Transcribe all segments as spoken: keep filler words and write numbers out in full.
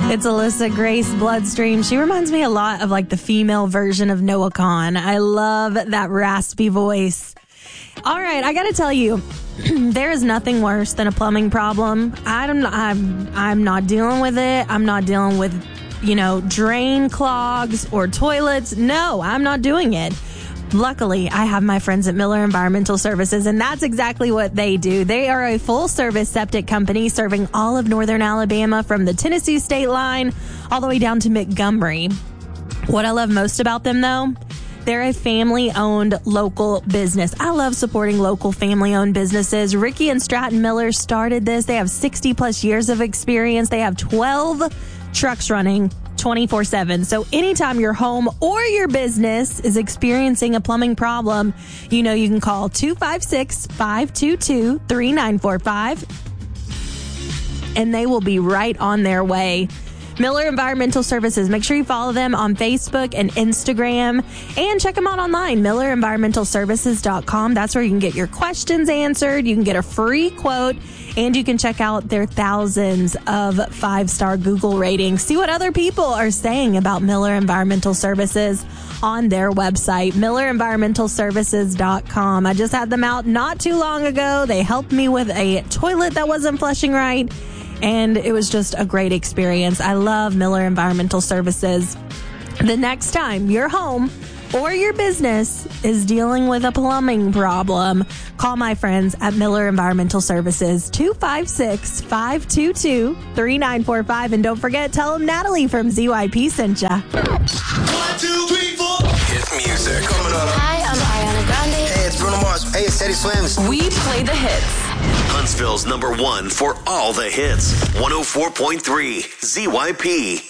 It's Alyssa Grace Bloodstream. She reminds me a lot of like the female version of Noah Kahan. I love that raspy voice. All right, I got to tell you, there is nothing worse than a plumbing problem. I'm, I'm, I'm not dealing with it. I'm not dealing with, you know, drain clogs or toilets. No, I'm not doing it. Luckily, I have my friends at Miller Environmental Services, and that's exactly what they do. They are a full-service septic company serving all of northern Alabama from the Tennessee state line all the way down to Montgomery. What I love most about them, though, they're a family-owned local business. I love supporting local family-owned businesses. Ricky and Stratton Miller started this. They have sixty plus years of experience. They have twelve trucks running twenty-four seven. So anytime your home or your business is experiencing a plumbing problem, you know you can call two five six, five two two, three nine four five and they will be right on their way. Miller Environmental Services. Make sure you follow them on Facebook and Instagram and check them out online, miller environmental services dot com. That's where you can get your questions answered. You can get a free quote and you can check out their thousands of five-star Google ratings. See what other people are saying about Miller Environmental Services on their website, miller environmental services dot com. I just had them out not too long ago. They helped me with a toilet that wasn't flushing right. And it was just a great experience. I love Miller Environmental Services. The next time your home or your business is dealing with a plumbing problem, call my friends at Miller Environmental Services, two five six, five two two, three nine four five. And don't forget, tell them Natalie from Z Y P sent ya. One, two, three, four. Hit music. Coming up. Hi, I'm Ariana Grande. Hey, it's Bruno Mars. Hey, it's Teddy Swims. We play the hits. Huntsville's number one for all the hits. one oh four point three Z Y P.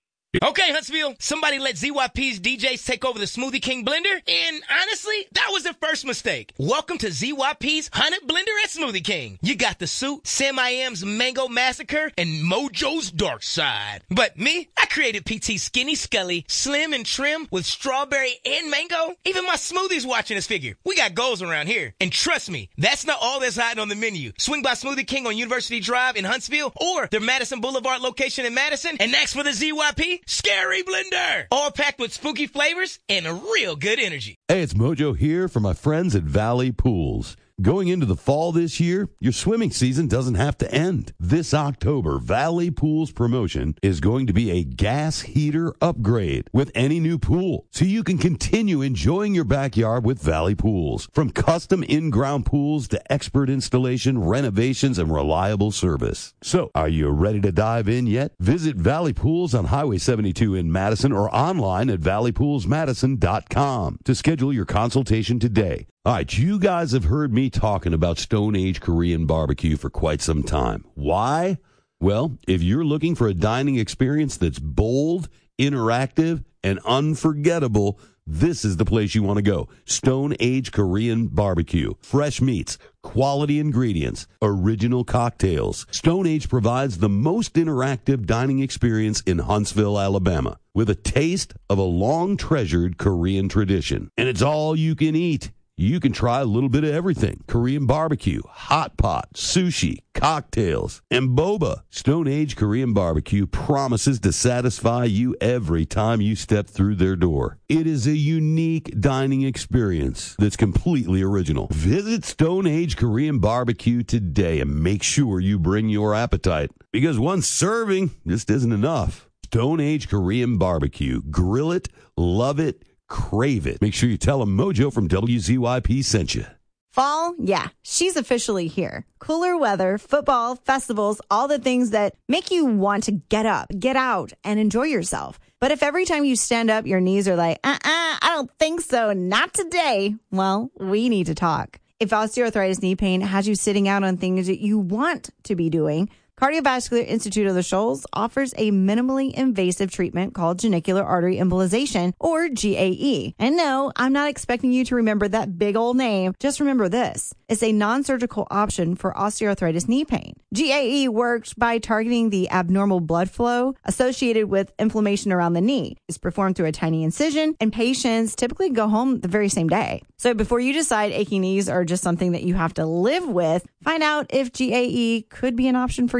Okay, Huntsville, somebody let Z Y P's D Js take over the Smoothie King blender, and honestly, that was their first mistake. Welcome to Z Y P's Hunted Blender at Smoothie King. You got the suit, Sam I Am's Mango Massacre, and Mojo's Dark Side. But me, I created P T's Skinny Scully, slim and trim with strawberry and mango. Even my smoothie's watching this figure. We got goals around here. And trust me, that's not all that's hiding on the menu. Swing by Smoothie King on University Drive in Huntsville, or their Madison Boulevard location in Madison, and ask for the Z Y P Scary Blender. All packed with spooky flavors and a real good energy. Hey, it's Mojo here from my friends at Valley Pools. Going into the fall this year, your swimming season doesn't have to end. This October, Valley Pools promotion is going to be a gas heater upgrade with any new pool, so you can continue enjoying your backyard with Valley Pools. From custom in-ground pools to expert installation, renovations, and reliable service. So, are you ready to dive in yet? Visit Valley Pools on Highway seventy-two in Madison or online at valley pools madison dot com to schedule your consultation today. All right, you guys have heard me talking about Stone Age Korean barbecue for quite some time. Why? Well, if you're looking for a dining experience that's bold, interactive, and unforgettable, this is the place you want to go. Stone Age Korean barbecue. Fresh meats, quality ingredients, original cocktails. Stone Age provides the most interactive dining experience in Huntsville, Alabama, with a taste of a long-treasured Korean tradition. And it's all you can eat. You can try a little bit of everything. Korean barbecue, hot pot, sushi, cocktails, and boba. Stone Age Korean barbecue promises to satisfy you every time you step through their door. It is a unique dining experience that's completely original. Visit Stone Age Korean barbecue today and make sure you bring your appetite, because one serving just isn't enough. Stone Age Korean barbecue. Grill it, love it, crave it. Make sure you tell them Mojo from W Z Y P sent you. Fall, yeah, she's officially here. Cooler weather, football, festivals, all the things that make you want to get up, get out, and enjoy yourself. But if every time you stand up, your knees are like, uh-uh, I don't think so, not today, well, we need to talk. If osteoarthritis knee pain has you sitting out on things that you want to be doing, Cardiovascular Institute of the Shoals offers a minimally invasive treatment called genicular artery embolization, or G A E. And no, I'm not expecting you to remember that big old name. Just remember this. It's a non-surgical option for osteoarthritis knee pain. G A E works by targeting the abnormal blood flow associated with inflammation around the knee. It's performed through a tiny incision, and patients typically go home the very same day. So before you decide aching knees are just something that you have to live with, find out if G A E could be an option for you.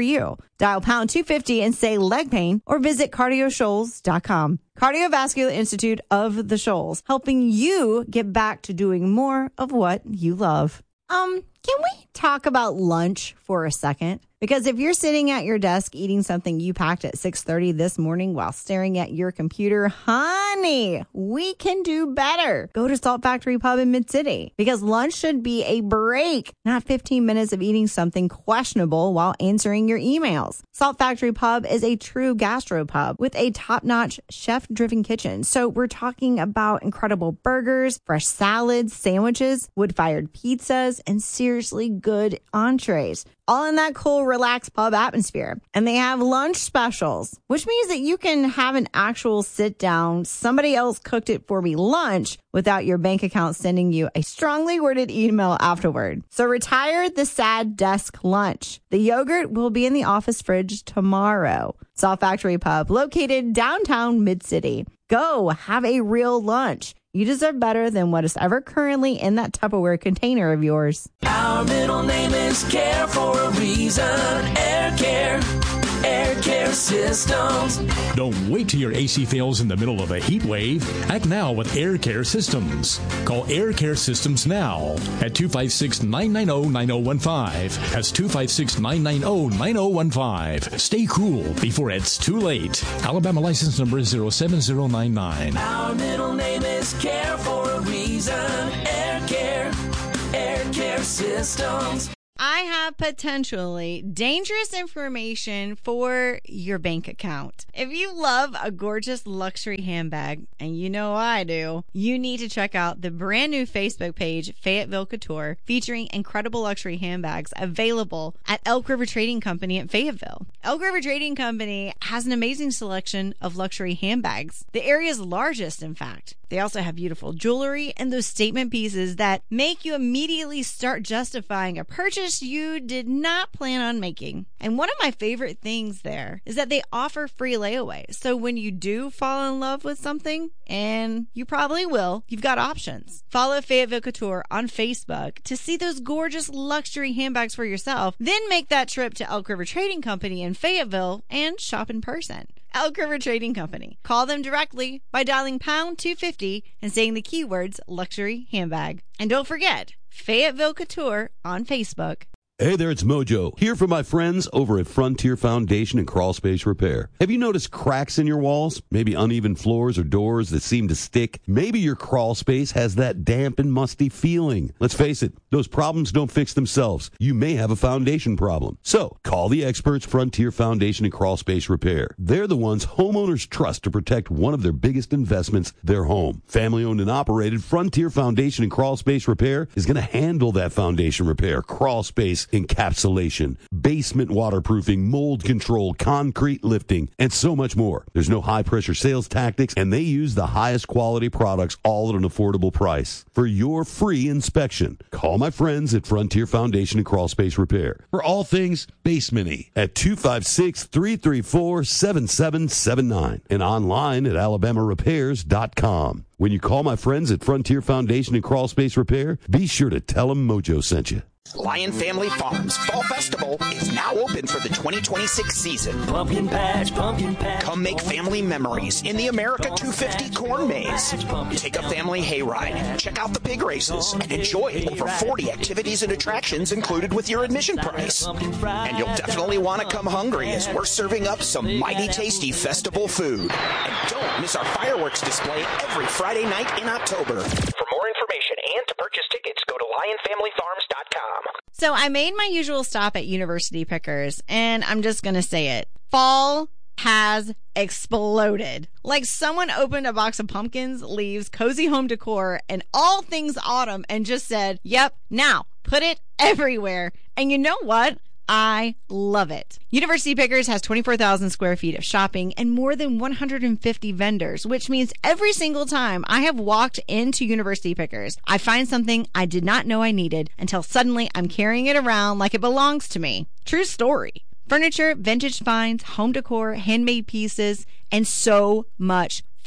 you. Dial pound two fifty and say leg pain or visit cardio shoals dot com. Cardiovascular Institute of the Shoals, helping you get back to doing more of what you love. Um, can we talk about lunch for a second? Because if you're sitting at your desk eating something you packed at six thirty this morning while staring at your computer, honey, we can do better. Go to Salt Factory Pub in Mid-City, because lunch should be a break, not fifteen minutes of eating something questionable while answering your emails. Salt Factory Pub is a true gastropub with a top-notch chef-driven kitchen. So we're talking about incredible burgers, fresh salads, sandwiches, wood-fired pizzas, and seriously good entrees. All in that cool, relaxed pub atmosphere. And they have lunch specials, which means that you can have an actual sit down, somebody else cooked it for me lunch without your bank account sending you a strongly worded email afterward. So retire the sad desk lunch. The yogurt will be in the office fridge tomorrow. Salt Factory Pub, located downtown Mid-City. Go have a real lunch. You deserve better than what is ever currently in that Tupperware container of yours. Our middle name is Care for a reason. Air Care. Air Care Systems. Don't wait till your A C fails in the middle of a heat wave. Act now with Air Care Systems. Call Air Care Systems now at two five six, nine nine zero, nine zero one five. That's two five six, nine nine zero, nine zero one five. Stay cool before it's too late. Alabama license number zero seven zero nine nine. Our middle name is Care for a reason. Air Care. Air Care Systems. I have potentially dangerous information for your bank account. If you love a gorgeous luxury handbag, and you know I do, you need to check out the brand new Facebook page, Fayetteville Couture, featuring incredible luxury handbags available at Elk River Trading Company at Fayetteville. Elk River Trading Company has an amazing selection of luxury handbags, the area's largest, in fact. They also have beautiful jewelry and those statement pieces that make you immediately start justifying a purchase you did not plan on making. And one of my favorite things there is that they offer free layaway. So when you do fall in love with something, and you probably will, you've got options. Follow Fayetteville Couture on Facebook to see those gorgeous luxury handbags for yourself. Then make that trip to Elk River Trading Company in Fayetteville and shop in person. Elk River Trading Company. Call them directly by dialing pound two fifty and saying the keywords luxury handbag. And don't forget, Fayetteville Couture on Facebook. Hey there, it's Mojo, here for my friends over at Frontier Foundation and Crawl Space Repair. Have you noticed cracks in your walls? Maybe uneven floors or doors that seem to stick? Maybe your crawl space has that damp and musty feeling. Let's face it, those problems don't fix themselves. You may have a foundation problem. So, call the experts Frontier Foundation and Crawl Space Repair. They're the ones homeowners trust to protect one of their biggest investments, their home. Family-owned and operated, Frontier Foundation and Crawl Space Repair is going to handle that foundation repair, crawl space encapsulation, basement waterproofing, mold control, concrete lifting, and so much more. There's no high-pressure sales tactics, and they use the highest quality products, all at an affordable price. For your free inspection, call my friends at Frontier Foundation and Crawl Space Repair for all things basement-y at two five six, three three four, seven seven seven nine and online at alabama repairs dot com. When you call my friends at Frontier Foundation and Crawl Space Repair, be sure to tell them Mojo sent you. Lion Family Farms Fall Festival is now open for the twenty twenty-six season. Pumpkin patch, pumpkin patch. Come make family memories in the America two fifty Corn Maze. Take a family hayride, check out the pig races, and enjoy over forty activities and attractions included with your admission price. And you'll definitely want to come hungry as we're serving up some mighty tasty festival food. And don't miss our fireworks display every Friday night in October. For more information and to purchase tickets, go to lion family farms dot com. So I made my usual stop at University Pickers, and I'm just going to say it. Fall has exploded. Like someone opened a box of pumpkins, leaves, cozy home decor, and all things autumn and just said, yep, now put it everywhere. And you know what? I love it. University Pickers has twenty-four thousand square feet of shopping and more than one hundred fifty vendors, which means every single time I have walked into University Pickers, I find something I did not know I needed until suddenly I'm carrying it around like it belongs to me. True story. Furniture, vintage finds, home decor, handmade pieces, and so much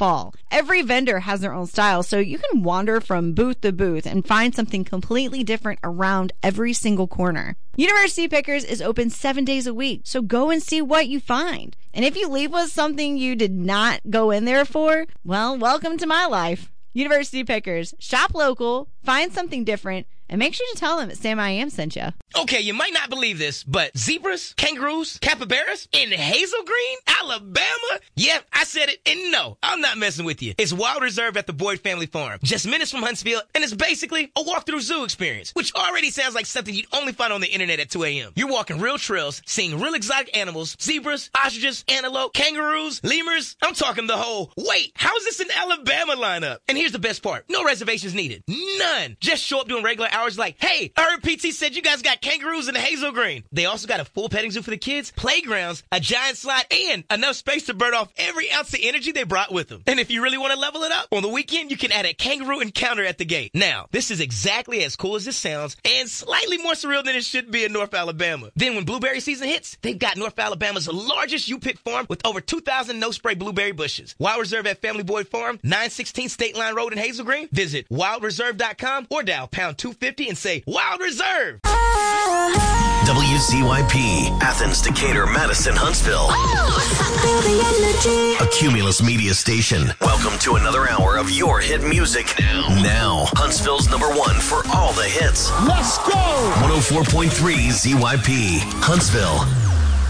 fall. Every vendor has their own style, so you can wander from booth to booth and find something completely different around every single corner. University Pickers is open seven days a week, so go and see what you find. And if you leave with something you did not go in there for, well, welcome to my life. University Pickers. Shop local, find something different, and make sure to tell them that Sam I Am sent you. Okay, you might not believe this, but zebras, kangaroos, capybaras in Hazel Green, Alabama? Yep, I said it, and no, I'm not messing with you. It's Wild Reserve at the Boyd Family Farm, just minutes from Huntsville, and it's basically a walk-through zoo experience, which already sounds like something you'd only find on the internet at two a.m. You're walking real trails, seeing real exotic animals, zebras, ostriches, antelope, kangaroos, lemurs. I'm talking the whole, wait, how is this an Alabama lineup? And here's the best part. No reservations needed. None. Just show up doing regular hours like, hey, I heard P T said you guys got kangaroos in Hazel Green. They also got a full petting zoo for the kids, playgrounds, a giant slide, and enough space to burn off every ounce of energy they brought with them. And if you really want to level it up, on the weekend, you can add a kangaroo encounter at the gate. Now, this is exactly as cool as this sounds and slightly more surreal than it should be in North Alabama. Then when blueberry season hits, they've got North Alabama's largest U-Pick farm with over two thousand no-spray blueberry bushes. Wild Reserve at Family Boyd Farm, nine sixteen State Line Road in Hazel Green. Visit wild reserve dot com or dial pound two fifty and say Wild Reserve. W Z Y P, Athens, Decatur, Madison, Huntsville. A Cumulus Media station. Welcome to another hour of your hit music. Now, now Huntsville's number one for all the hits. Let's go! one oh four point three Z Y P, Huntsville.